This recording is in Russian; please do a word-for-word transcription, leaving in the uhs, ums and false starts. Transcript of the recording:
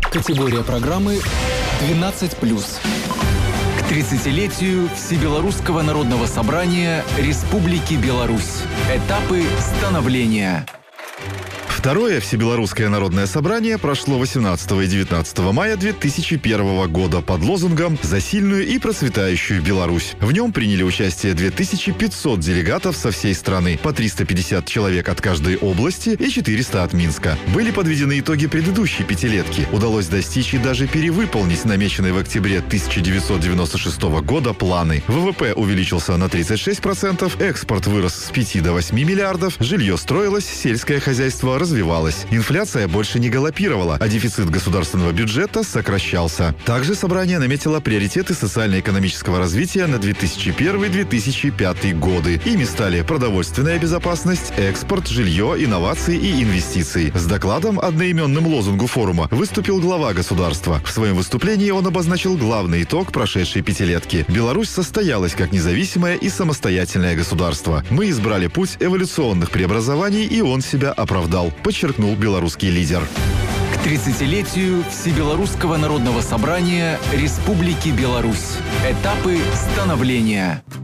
Категория программы двенадцать плюс. К тридцатилетию Всебелорусского народного собрания Республики Беларусь. Этапы становления. Второе Всебелорусское народное собрание прошло восемнадцатого и девятнадцатого мая две тысячи первого года под лозунгом «За сильную и процветающую Беларусь». В нем приняли участие две тысячи пятьсот делегатов со всей страны, по триста пятьдесят человек от каждой области и четыреста от Минска. Были подведены итоги предыдущей пятилетки. Удалось достичь и даже перевыполнить намеченные в октябре тысяча девятьсот девяносто шестого года планы. ВВП увеличился на тридцать шесть процентов, экспорт вырос с пяти до восьми миллиардов, жилье строилось, сельское хозяйство развивалось. Инфляция больше не галопировала, а дефицит государственного бюджета сокращался. Также собрание наметило приоритеты социально-экономического развития на две тысячи первый — две тысячи пятый годы. Ими стали продовольственная безопасность, экспорт, жилье, инновации и инвестиции. С докладом, одноименным лозунгу форума, выступил глава государства. В своем выступлении он обозначил главный итог прошедшей пятилетки. Беларусь состоялась как независимое и самостоятельное государство. Мы избрали путь эволюционных преобразований, и он себя оправдал, подчеркнул белорусский лидер. К тридцатилетию Всебелорусского народного собрания Республики Беларусь. Этапы становления.